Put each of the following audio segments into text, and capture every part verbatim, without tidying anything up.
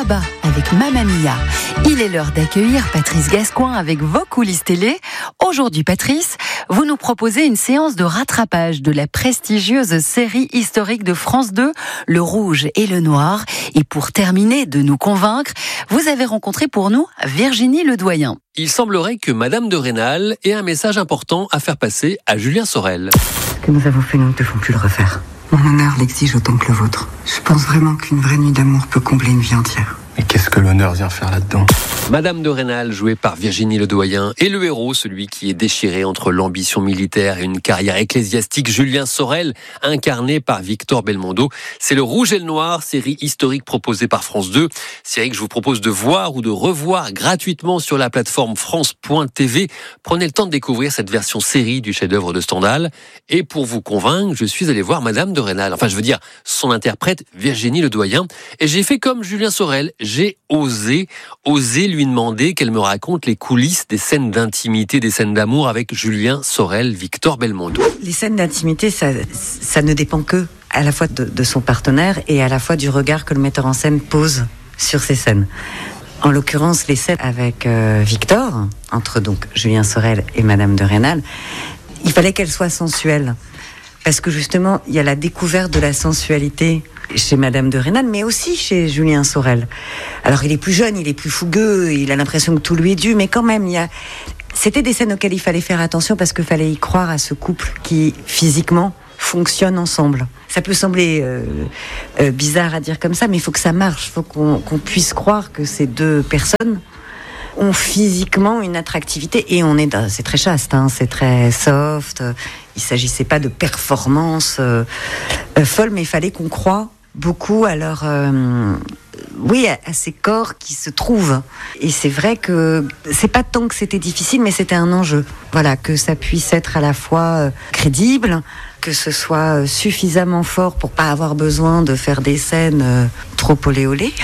ABBA avec Mamma Mia. Il est l'heure d'accueillir Patrice Gascoin avec vos coulisses télé. Aujourd'hui, Patrice, vous nous proposez une séance de rattrapage de la prestigieuse série historique de France deux, Le Rouge et le Noir. Et pour terminer de nous convaincre, vous avez rencontré pour nous Virginie Ledoyen. Il semblerait que Madame de Rênal ait un message important à faire passer à Julien Sorel. Ce que nous avons fait, nous ne devons plus le refaire. Mon honneur l'exige autant que le vôtre. Je pense vraiment qu'une vraie nuit d'amour peut combler une vie entière. Mais qu'est-ce que l'honneur vient faire là-dedans ? Madame de Rênal, jouée par Virginie Ledoyen, et le héros, celui qui est déchiré entre l'ambition militaire et une carrière ecclésiastique, Julien Sorel, incarné par Victor Belmondo. C'est Le Rouge et le Noir, série historique proposée par France deux. Série que je vous propose de voir ou de revoir gratuitement sur la plateforme France point T V. Prenez le temps de découvrir cette version série du chef-d'œuvre de Stendhal. Et pour vous convaincre, je suis allé voir Madame de Rênal. Enfin, je veux dire, son interprète, Virginie Ledoyen. Et j'ai fait comme Julien Sorel. J'ai osé, osé lui demander qu'elle me raconte les coulisses des scènes d'intimité, des scènes d'amour avec Julien Sorel, Victor Belmondo. Les scènes d'intimité, ça, ça ne dépend que à la fois de, de son partenaire et à la fois du regard que le metteur en scène pose sur ces scènes. En l'occurrence, les scènes avec euh, Victor, entre donc Julien Sorel et Madame de Rênal, il fallait qu'elles soient sensuelles. Parce que justement, il y a la découverte de la sensualité chez Madame de Rênal, mais aussi chez Julien Sorel. Alors, il est plus jeune, il est plus fougueux, il a l'impression que tout lui est dû, mais quand même, il y a... C'était des scènes auxquelles il fallait faire attention parce qu'il fallait y croire à ce couple qui, physiquement, fonctionne ensemble. Ça peut sembler euh, euh, bizarre à dire comme ça, mais il faut que ça marche. Il faut qu'on, qu'on puisse croire que ces deux personnes ont physiquement une attractivité et on est dans, c'est très chaste, hein, c'est très soft. Il s'agissait pas de performances euh, euh, folles, mais il fallait qu'on croie beaucoup à leur, euh, oui, à, à ces corps qui se trouvent. Et c'est vrai que c'est pas tant que c'était difficile, mais c'était un enjeu. Voilà, que ça puisse être à la fois euh, crédible, que ce soit euh, suffisamment fort pour pas avoir besoin de faire des scènes euh, trop olé olé.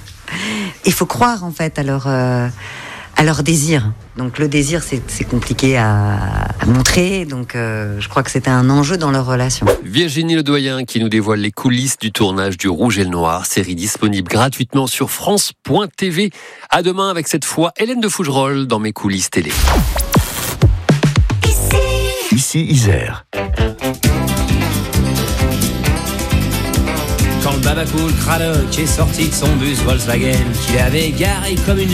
Il faut croire en fait à leur, euh, à leur désir. Donc le désir c'est, c'est compliqué à, à montrer, donc euh, je crois que c'était un enjeu dans leur relation. Virginie Ledoyen qui nous dévoile les coulisses du tournage du Rouge et le Noir, série disponible gratuitement sur France point T V. À demain avec cette fois Hélène de Fougerolles dans mes coulisses télé. Ici, Ici Isère. Quand le Babacool Cradock est sorti de son bus Volkswagen, qu'il avait garé comme une